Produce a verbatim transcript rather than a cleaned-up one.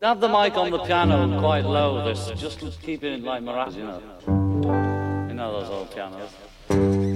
Have the mic on the piano quite low. This just keep it like maracas, you know. You know those old pianos.